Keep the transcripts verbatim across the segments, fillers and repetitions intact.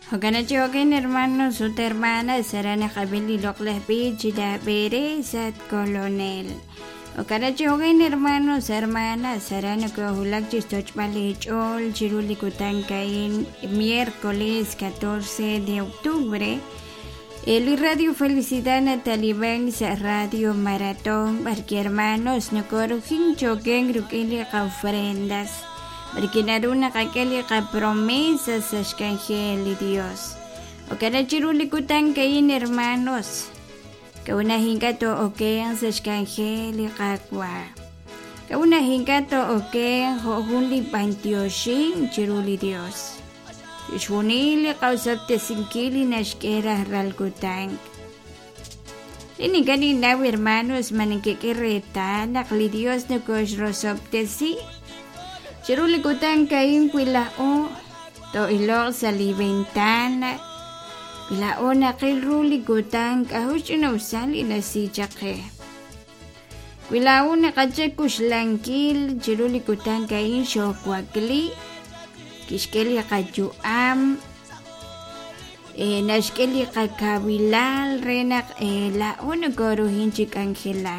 Hoganachi hokin hermanos su hermana serana kabili lokles bichida berezat colonel. Hoganachi hokin hermanos hermanas serana kohulak chistochmalichol chirulikutankain miércoles catorce de octubre. El Radio Felicidad Talibán Radio Maratón porque hermanos no corujin choquen gruquili ofrendas. Porque naruna kakeli ka promesas sa Evangelio Dios. O kada chirulikutan kain hermanos. Kaunahin ka to okean sa Evangelio kakwa. Kaunahin ka to okean hohunli pantioshin chiruli Dios. Ishunili kausapte sinkili na shkera ralkutan. Ini kanina hermanos maningkikirita nakli Dios na kosrosopte si. Chirulikutan kain kwilao to ilok sa libentana. Kwilao na kilrulikutan kahus usali na si Jake. Kwilao na kachekus langkil chirulikutan kain shokwakli. Kishkeli kajuam. E nashkeli kakabilal renak e laon goruhin chik angelak.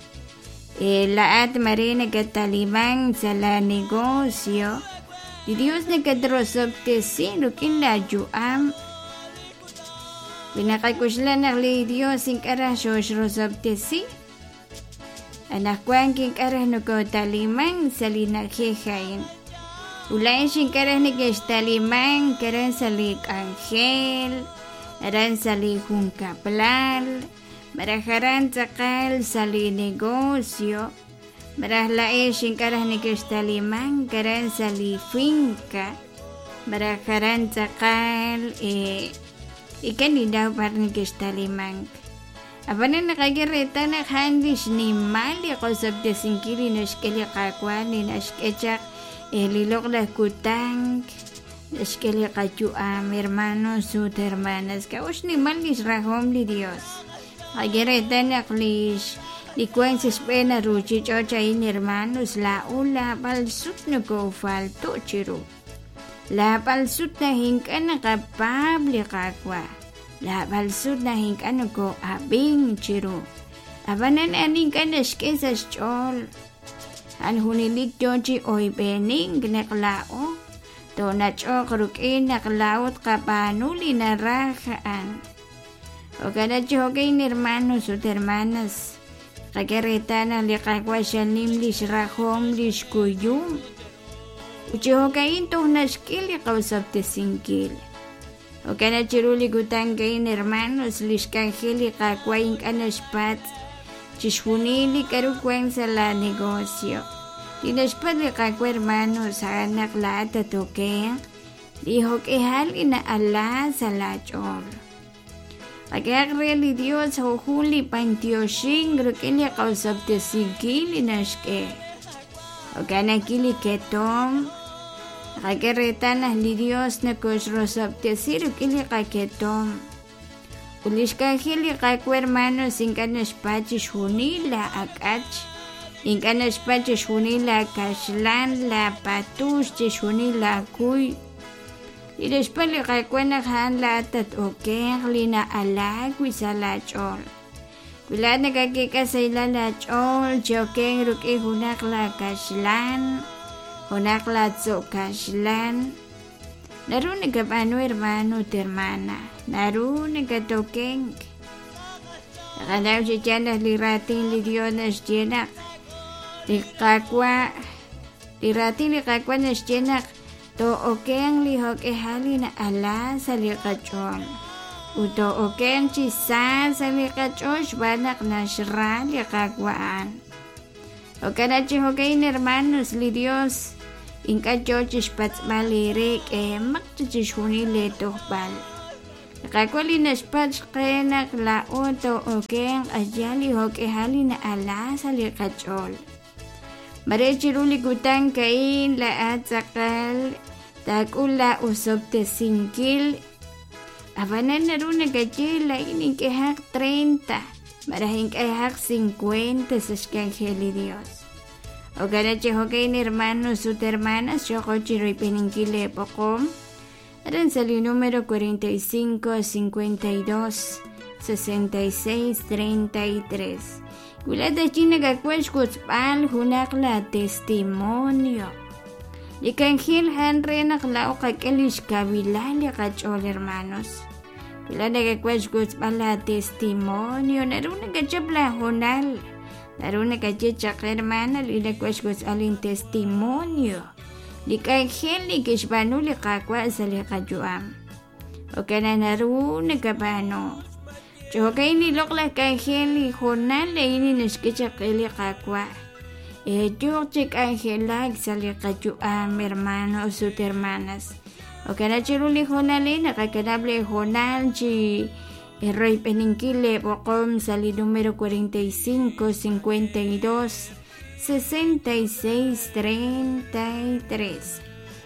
Eh, lahat marina kataliman sa la negosyo. Di Diyos na kadrosopte sino kinajuam. Pinakakuslan ng li Diyos in karasyo rosopte si. Anak kwan king karah no ko taliman sa linakhehain. Ulay sing karah ni taliman karan sa lik anghel. Aran sa likong kaplal. Maraharan sakal sali negosyo, marahla sing karah ni kistaliman karan sali finca, maraharan sakal eh ikan daw par ni kistaliman. Apa na nakagirita na handis ni mali ko sabte singkili na skeli kakwan ni naskechak eh lilok la kutang. Skeli kachuam hermanos su hermanas kaus ni malis rahom li Dios. Agireta na klis likwen sa spena ruchi chocha in hermanos la ula palsut na ko falto chiro. La palsut na hingka na kapable kakwa. La palsut na hingka na ko abing chiro. Abanan aning ka na skesa chol. An hunilik chochi oy bening gnaklao. To na chokrukin naklaot kapanuli na rahaan. O kada chokin hermanos o hermanas, kageretana li kakwasyanim li srahom li skuyum. Uchihokain to naskil kausap te singkil. O kada chiruli gutang kain hermanos li skangili kakwain kanaspat, chishunili karukwen sa la negosyo. Tinaspat li kakwa hermanos sa anak lahat at okay, li hokehal ina ala sa lachol. Agagre Dios hohuli pantioshin grukili kausapte sigili nashke. Ogana kili ketom. Agaretana li Dios na kusrosapte sirukili kaketom. Ulishka hili kakwe hermanos inkanas pachis hunila akach. Inkanas pachis hunila kashlan la patus chis hunila kuy. Y después le recuerda han la tat oker lina alag wisa la chol. Kulat na kakika sa ila la chol, choken ruki hunak la kashlan, hunak la tso kashlan. Naru na kapano hermano termana, naru na katokeng. Nakadaw si Tiana lirating li Dios nas Tiana, li kakwa, lirating li kakwa nas Tiana, to okeng lihok ehali na ala sa likachon. Uto okeng chisa sa likachon banak na shra likakwaan. O kada chihokain hermanos li Dios inka chochis pats malirik eh makchichis hunile tohbal. Nakakwali na spats kenak lao to okeng ajali hok ehali na ala sa likachon. Marechiruli gutang kain laat sakal takula usop te singkil. Abanan na rin nagkachila ining kehak treinta. Marahing kehak cincuenta sa Evangelio Dios. O gana chiho kain hermanos ut hermanas choko chiroy piningkile pokom. Aran sali número cuarenta y cinco, cincuenta y dos, sesenta y seis, treinta y tres. Gulata china kakwash kutzpal hunakla testimonio. Likangil hanre naklao kakelish kabilali kachol hermanos. Gulata kakwash kutzpal testimonio. Naruna kachapla honal. Naruna kachachak hermana linakwash kutzalin testimonio. Likangil likishbanu likakwa sali kajuam. Okana naruna kapano. Chokaini lokla kangeli jonal leini neskecha keli kakwa. Eh yo chek angela sali kajuam hermanos sus hermanas. Okana chiruli jonal na kakanable jonal chi erroi peninkile bokom sali número cuarenta y cinco, cincuenta y dos, sesenta y seis, treinta y tres.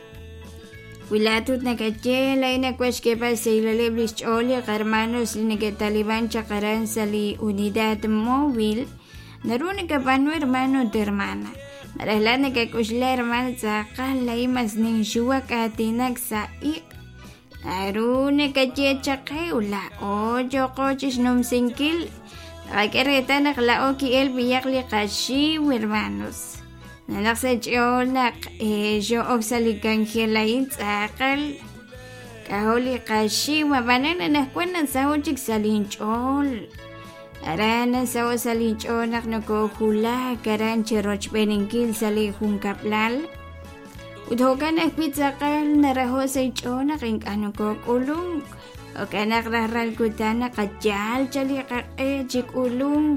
Wilatut na kachela ina kwesh que pasa y la leblis ole hermanos ni que taliban chakaran sali unidad móvil naruna que panu hermano de hermana maralana que kushla hermana sakala imas nin shua katinak sa ik naruna que checha keula o yo coches num sinkil akereta nakla oki el biyakli kashi hermanos. Nanaksa cholak yo oksali kangelain sakal kaholi kashi wabanana nakwana sa uchik salin chol arana sa salin cholak nako hula karan cheroch beningkil sali hunkaplal udhokan akpit sakal naraho sa chonak ing ano ko kulung o kanak raral kutana kajal chali kake chik ulung.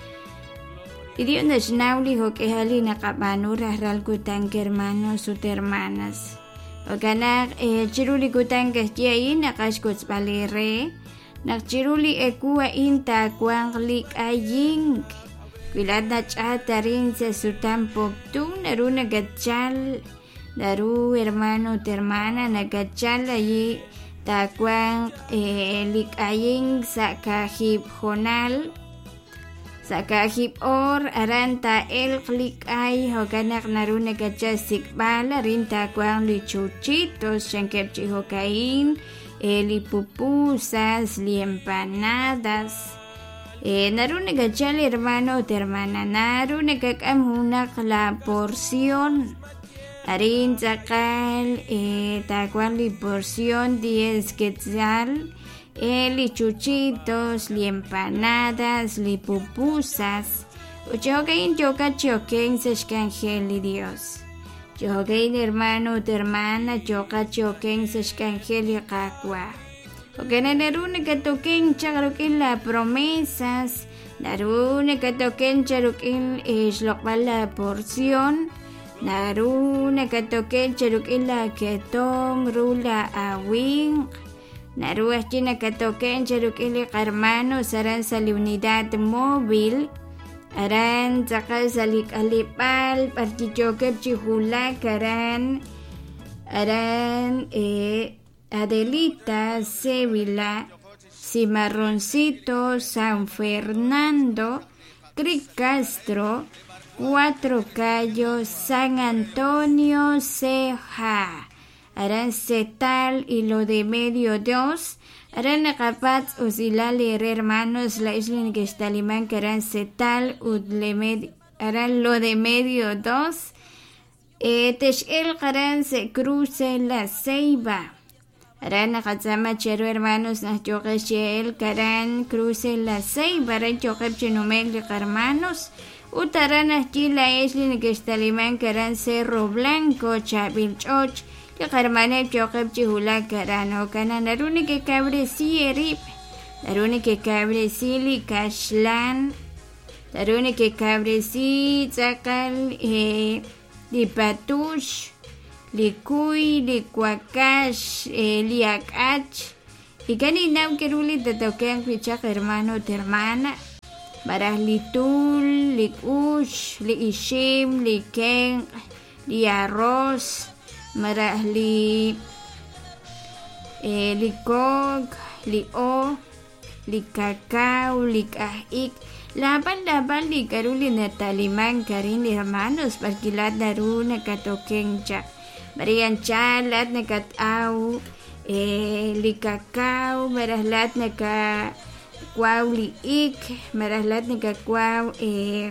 Idio nationali ho que hali nakapano rahral kutang hermanos sus hermanas. O kanak eh, chiruli kutang kasyain nakashkots palire. Nak chiruli ekua inta kwang lik aying. Kuilad na chata rin sa sutampok tung naru nagachal. Naru hermano hermana nagachal ayi takwang eh, lik aying sa kahip honal. Sa kahip or aranta el klik ay hokanak naruna kachasik bala rinta kwang lichuchitos shankep chihokain eli pupusas li empanadas eh, naruna kachal hermano hermana naruna kakamunak la porción arin sakal eh, takwang li porción diez quetzal Eli chuchitos, li empanadas, li pupusas. Uchogain yoga choquen se escangeli Dios. Yogain hermano de hermana yoga choquen se escangeli kakwa. Porque naruna que toquen charukin la promesas. Naruna que toquen charukin es lo cual la porción. Naruna que toquen charukin la ketong rula awing. Naruas china que toquen cherukili hermano saran sali unidad móvil aran sakal salik alipal partichokep chihula karan aran eh, Adelita Sevilla Cimarroncito San Fernando Cric Castro Cuatro Cayos San Antonio Ceja Aran setal y lo de medio dos. Aran nakapats usilali hermanos la isla que está limán que aran setal udle medio. Aran lo de medio dos. Eh, tesh el aran se cruce la ceiba. Aran nakatsama chero hermanos na choque el karan cruce la ceiba. Aran choque chinumeg hermanos. Utaran aquí la isla que está limán que aran Cerro Blanco Chavilchoch. Que hermana choque chihula karano kana naruni que cabre si erip naruni que cabre si li kashlan naruni que cabre si zakal eh li patush li kuy li kwakash eh, li akach y kani nam keruli te toquean pichak hermano hermana barah li tul li ush li ishim li ken li arroz marah li eh, li kog, li o, li kakao, li kahik. Laban-laban li karuli na taliman karin li hermanos parkilat na ru na katokeng chak. Marian chalat na kataw eh, li cacao, maraslat naka cuau li ik, maraslat naka cuau eh,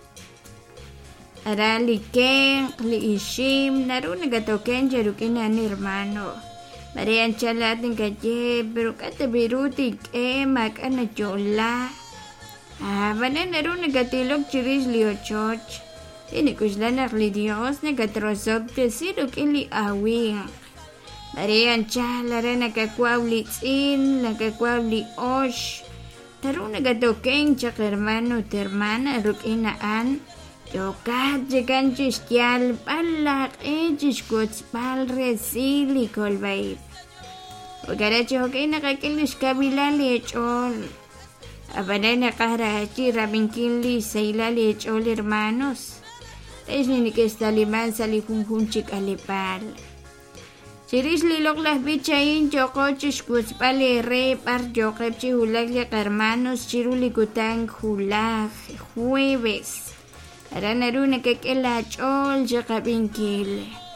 ara li ken, li ishim, naru nagatoken charukin ani hermano. Marian chalat naka ye, pero kata biruti ke mak ana chola. Ah, banan naru nagatilok chiris li ochoch. Ini kuslanar li Dios nagatrosok te siruk ili awing. Marian chala nakakuaw li tsin, nakakuaw li osh. Taru nagatoken chak hermano te hermana ruk inaan. Yokat jegan chistial palak ejis kutspal resili kolbaib. Ugaracho okay nakakilis kabilali echol. Abanay nakaharachi rabinkili sa ilali echol hermanos. Es ni que está liman sali junjunchik alipal. Chiris lilok las bichain chocochis kutspali re par yokepchi hulag yak hermanos chirulikutang hulag jueves. Aranaruna que que la chol ya cabinkile.